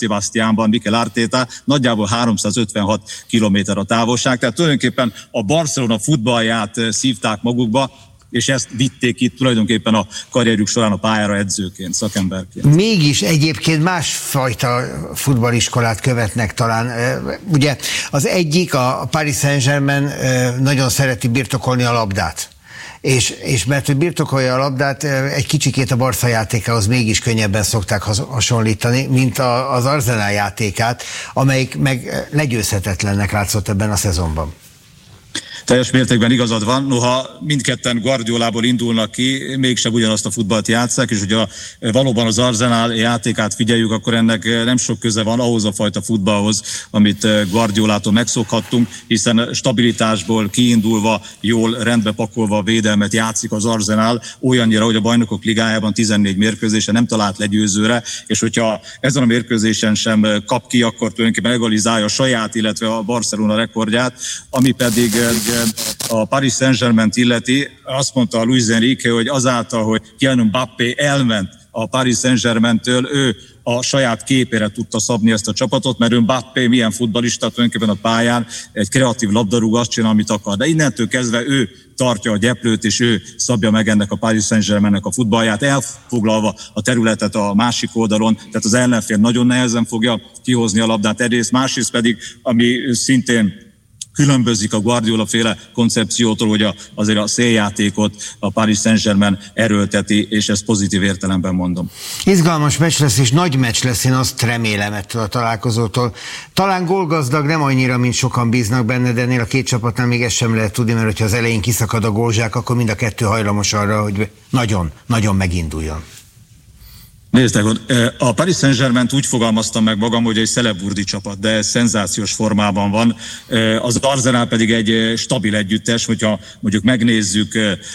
Sebastiánban Mikel Arteta, nagyjából 356 kilométer a távolság, tehát tulajdonképpen a Barcelona futballját szívták magukba, és ezt vitték itt tulajdonképpen a karrierjük során a pályára edzőként, szakemberként. Mégis egyébként másfajta futballiskolát követnek talán. Ugye az egyik, a Paris Saint-Germain nagyon szereti birtokolni a labdát. És mert ő birtokolja a labdát, egy kicsikét a Barca játékához mégis könnyebben szokták hasonlítani, mint az Arsenal játékát, amelyik meg legyőzhetetlennek látszott ebben a szezonban. Teljes mértékben igazad van, noha mindketten Guardiolából indulnak ki, mégsem ugyanazt a futballt játsszák, és hogyha valóban az Arsenal játékát figyeljük, akkor ennek nem sok köze van ahhoz a fajta futballhoz, amit Guardiolától megszokhattunk, hiszen stabilitásból kiindulva, jól rendbe pakolva a védelmet játszik az Arsenal, olyannyira, hogy a Bajnokok Ligájában 14 mérkőzésen nem talált legyőzőre, és hogyha ezen a mérkőzésen sem kap ki, akkor tulajdonképpen egalizálja a saját, illetve a Barcelona rekordját, ami pedig a Paris Saint-Germaint illeti. Azt mondta Luis Enrique, hogy azáltal, hogy Kylian Mbappé elment a Paris Saint-Germaintől, ő a saját képére tudta szabni ezt a csapatot, mert Mbappé milyen futballista, tulajdonképpen a pályán egy kreatív labdarúgó, azt csinál, amit akar. De innentől kezdve ő tartja a gyeplőt, és ő szabja meg ennek a Paris Saint-Germainnek a futballját, elfoglalva a területet a másik oldalon, tehát az ellenfél nagyon nehezen fogja kihozni a labdát egyrészt, másrészt pedig, ami szintén különbözik a Guardiola-féle koncepciótól, hogy azért a széljátékot a Paris Saint-Germain erőlteti, és ezt pozitív értelemben mondom. Izgalmas meccs lesz, és nagy meccs lesz, én azt remélem ettől a találkozótól. Talán gólgazdag, nem annyira, mint sokan bíznak benne, de ennél a két csapatnál még ezt sem lehet tudni, mert hogyha az elején kiszakad a gólzsák, akkor mind a kettő hajlamos arra, hogy nagyon meginduljon. Nézd, a Paris Saint-Germaint úgy fogalmaztam meg magam, hogy egy celeburdi csapat, de ez szenzációs formában van. Az Arsenal pedig egy stabil együttes, hogyha mondjuk megnézzük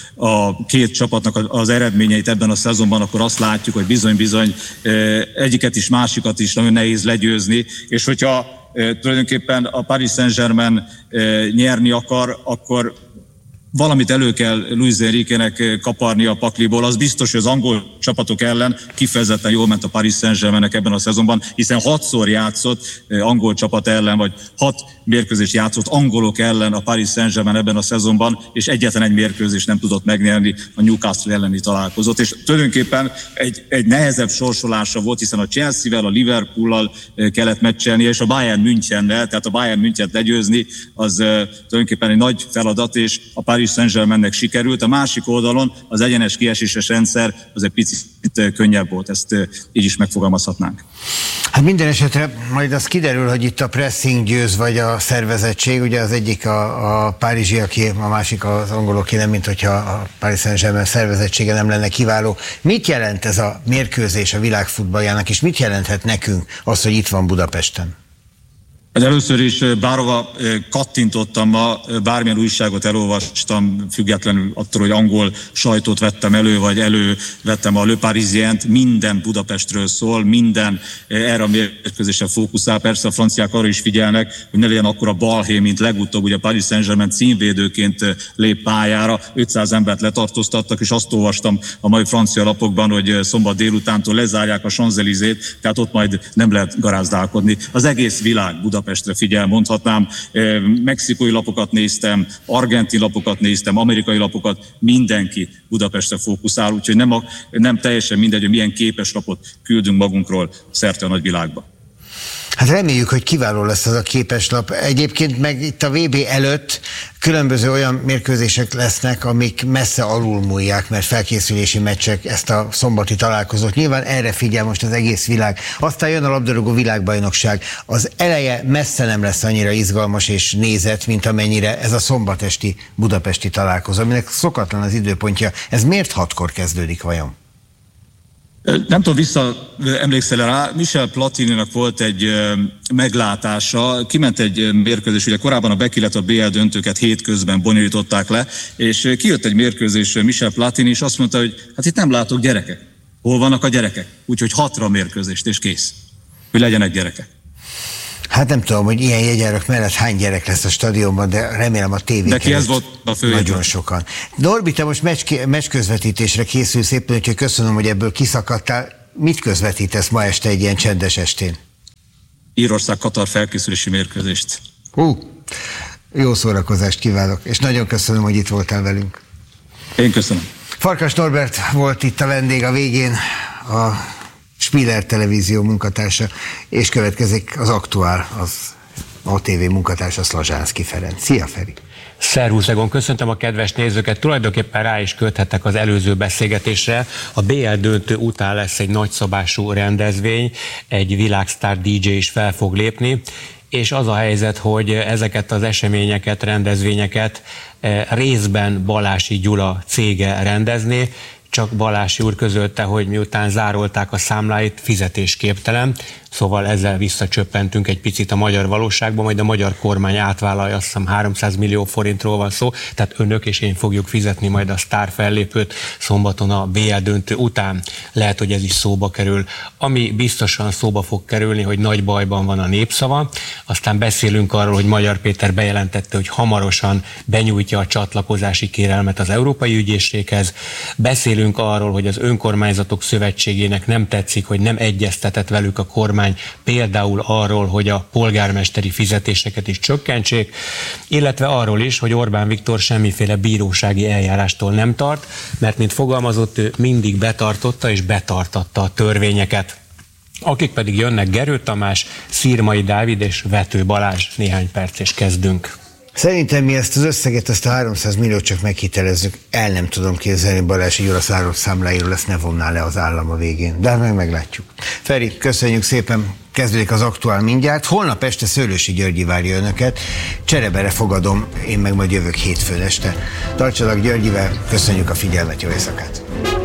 a két csapatnak az eredményeit ebben a szezonban, akkor azt látjuk, hogy bizony egyiket is, másikat is nagyon nehéz legyőzni, és hogyha tulajdonképpen a Paris Saint-Germain nyerni akar, akkor valamit elő kell Luis Enrique-nek kaparni a pakliból. Az biztos, hogy az angol csapatok ellen kifejezetten jól ment a Paris Saint-Germainnek ebben a szezonban, hiszen 6-szor játszott angol csapat ellen, vagy 6 mérkőzést játszott angolok ellen a Paris Saint-Germain ebben a szezonban, és egyetlen egy mérkőzést nem tudott megnyerni, a Newcastle elleni találkozót. És tulajdonképpen egy nehezebb sorsolása volt, hiszen a Chelsea-vel, a Liverpool-al kellett meccselnie, és a Bayern Münchennel, tehát a Bayern Münchent legyőzni, az tulajdonképpen egy nagy feladat, és a Paris Saint-Germainnek sikerült. A másik oldalon az egyenes kieséses rendszer az egy picit könnyebb volt, ezt így is megfogalmazhatnánk. Hát minden esetre majd az kiderül, hogy itt a pressing győz, vagy a szervezettség. Ugye az egyik a párizsiaké, a másik az angoloké, nem mint hogyha a Paris Saint-Germain szervezettsége nem lenne kiváló. Mit jelent ez a mérkőzés a világ futballjának, és mit jelenthet nekünk az, hogy itt van Budapesten? Először is bárhova kattintottam ma, bármilyen újságot elolvastam, függetlenül attól, hogy angol sajtót vettem elő, vagy elővettem a Le Parisient, minden Budapestről szól, minden erre a mérkőzésre fókuszál. Persze a franciák arra is figyelnek, hogy ne legyen akkora balhé, mint legutóbb, ugye a Paris Saint-Germain címvédőként lép pályára, 500 embert letartóztattak, és azt olvastam a mai francia lapokban, hogy szombat délutántól lezárják a Champs-Élysées-t, tehát ott majd nem lehet garázdálkodni. Az egész világ Budapestre figyel, mondhatnám. Mexikói lapokat néztem, argentin lapokat néztem, amerikai lapokat, mindenki Budapestre fókuszál, úgyhogy nem teljesen mindegy, hogy milyen képeslapot küldünk magunkról szerte a nagyvilágba. Hát reméljük, hogy kiváló lesz az a képeslap. Egyébként meg itt a VB előtt különböző olyan mérkőzések lesznek, amik messze alulmúlják, mert felkészülési meccsek ezt a szombati találkozót. Nyilván erre figyel most az egész világ. Aztán jön a labdarúgó világbajnokság. Az eleje messze nem lesz annyira izgalmas és nézett, mint amennyire ez a szombatesti budapesti találkozó, aminek szokatlan az időpontja. Ez miért 6-kor kezdődik vajon? Nem tudom, emlékszel rá, Michel Platininak volt egy meglátása, kiment egy mérkőzés, ugye korábban a Beki, illetve a BL döntőket hétközben bonyolították le, és kijött egy mérkőzés Michel Platini, és azt mondta, hogy hát itt nem látok gyerekek. Hol vannak a gyerekek? Úgyhogy 6-ra mérkőzést, és kész. Hogy legyenek gyerekek. Hát nem tudom, hogy ilyen jegyárak mellett hány gyerek lesz a stadionban, de remélem a tévék. De ki ez volt a fő? Nagyon sokan. Norbi, te most meccs közvetítésre készülsz éppen, úgyhogy köszönöm, hogy ebből kiszakadtál. Mit közvetítesz ma este egy ilyen csendes estén? Írország-Katar felkészülési mérkőzést. Jó szórakozást kívánok, és nagyon köszönöm, hogy itt voltál velünk. Én köszönöm. Farkas Norbert volt itt a vendég a végén, a Spiller Televízió munkatársa, és következik az Aktuál, az ATV munkatársa, Szlazsánszky Ferenc. Szia, Feri! Szervusz, Egon, köszöntöm a kedves nézőket. Tulajdonképpen rá is köthettek az előző beszélgetésre. A BL döntő után lesz egy nagyszabású rendezvény, egy világsztár DJ is fel fog lépni, és az a helyzet, hogy ezeket az eseményeket, rendezvényeket részben Balási Gyula cége rendezné, csak Balási úr közölte, hogy miután zárolták a számláit, fizetésképtelen, szóval ezzel visszacsöppentünk egy picit a magyar valóságba, majd a magyar kormány átvállalja, azt hiszem 300 millió forintról van szó, tehát önök és én fogjuk fizetni majd a sztár fellépőt szombaton a BL döntő után. Lehet, hogy ez is szóba kerül. Ami biztosan szóba fog kerülni, hogy nagy bajban van a Népszava, aztán beszélünk arról, hogy Magyar Péter bejelentette, hogy hamarosan benyújtja a csatlakozási kérelmet az Európai Ügyészséghez. Beszélünk arról, hogy az Önkormányzatok Szövetségének nem tetszik, hogy nem egyeztetett velük a kormány, például arról, hogy a polgármesteri fizetéseket is csökkentsék, illetve arról is, hogy Orbán Viktor semmiféle bírósági eljárástól nem tart, mert mint fogalmazott, ő mindig betartotta és betartatta a törvényeket. Akik pedig jönnek, Gerő Tamás, Szirmai Dávid és Vető Balázs. Néhány perc és kezdünk. Szerintem mi ezt az összeget, ezt a 300 milliót csak megkitelezzük. El nem tudom képzelni, Balási Gyula számláiról ezt ne vonná le az állam a végén. De meglátjuk. Feri, köszönjük szépen. Kezdődik az Aktuál mindjárt. Holnap este Szőlősi Györgyi várja önöket. Cserebere fogadom, én meg majd jövök hétfőn este. Tartsanak Györgyivel, köszönjük a figyelmet, jó éjszakát!